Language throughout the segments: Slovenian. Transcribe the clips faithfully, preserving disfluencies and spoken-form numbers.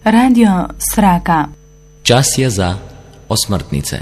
Radio Sraka. Čas je za osmrtnice.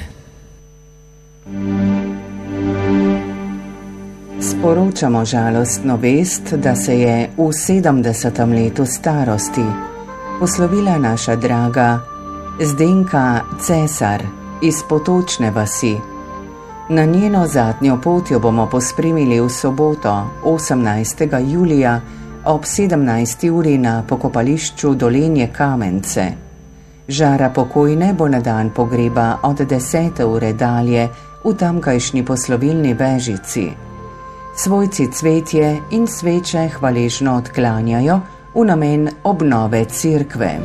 Sporočamo žalostno vest, da se je v sedemdesetem letu starosti poslovila naša draga Zdenka Cesar iz Potočne vasi. Na njeno zadnjo pot jo bomo pospremili v soboto, osemnajstega julija ob sedemnajsti uri na pokopališču Dolenje Kamence. Žara pokojne bo na dan pogreba od desete ure dalje v tamkajšnji poslovilni vežici. Svojci cvetje in sveče hvaležno odklanjajo v namen obnove cerkve.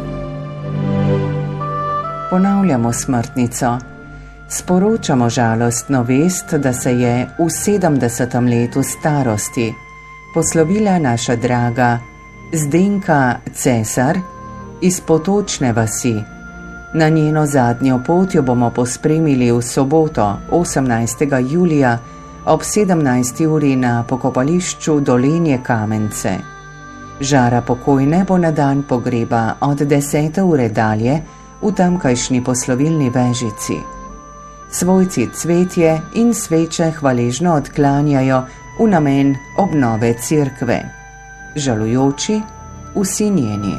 Ponavljamo smrtnico. Sporočamo žalostno vest, da se je v sedemdesetem letu starosti poslovila naša draga Zdenka Cesar iz Potočne vasi. Na njeno zadnjo pot jo bomo pospremili v soboto, osemnajstega julija ob sedemnajsti uri na pokopališču Dolenje Kamence. Žara pokojne bo na dan pogreba od desete ure dalje v tamkajšnji poslovilni vežici. Svojci cvetje in sveče hvaležno odklanjajo v namen obnove cerkve. Žalujoči vsi njeni.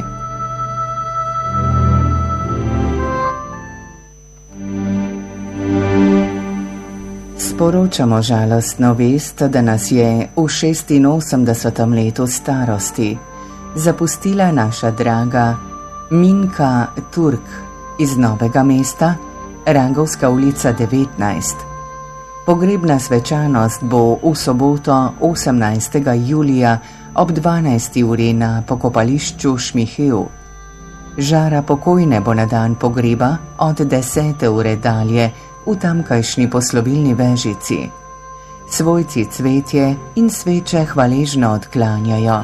Sporočamo žalostno vest, da nas je v šestinosemdesetem letu starosti zapustila naša draga Minka Turk iz Novega mesta, Rangovska ulica devetnajst. Pogrebna svečanost bo v soboto, osemnajstega julija ob dvanajsti uri na pokopališču Šmihev. Žara pokojne bo na dan pogreba od desete ure dalje v tamkajšnji poslovilni vežici. Svojci cvetje in sveče hvaležno odklanjajo.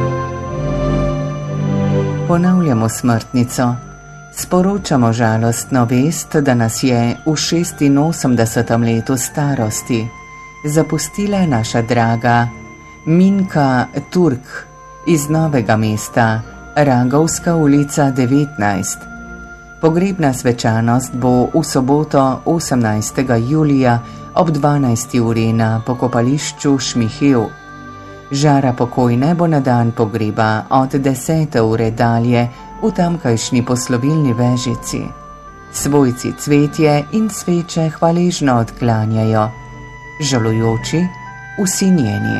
Ponavljamo smrtnico. Sporočamo žalostno vest, da nas je v šestinosemdesetem letu starosti zapustila naša draga Minka Turk iz Novega mesta, Rangovska ulica devetnajst. Pogrebna svečanost bo v soboto, osemnajstega julija ob dvanajsti uri na pokopališču Šmihev. Žara pokojne bo na dan pogreba od desete ure dalje v tamkajšnji poslovilni vežici. Svojci cvetje in sveče hvaležno odklanjajo. Žalujoči vsi njeni.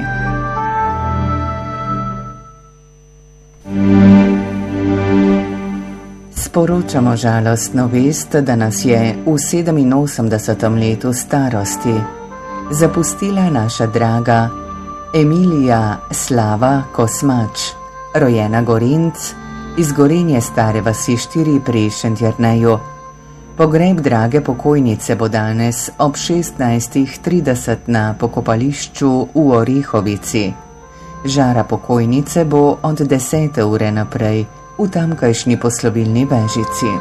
Sporočamo žalostno vest, da nas je v sedeminosemdesetem letu starosti zapustila naša draga Emilija Slava Kosmač, rojena Gorenc, iz Gorenje Stare vasi štiri pri Šentjerneju. Pogreb drage pokojnice bo danes ob šestnajstih trideset na pokopališču v Orihovici. Žara pokojnice bo od desete ure naprej v tamkajšnji poslovilni vežici.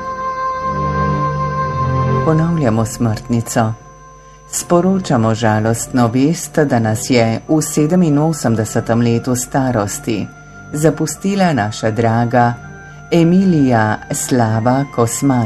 Ponavljamo smrtnico. Sporočamo žalostno vest, da nas je v sedeminosemdesetem letu starosti zapustila naša draga Emilija Slava Kosmač.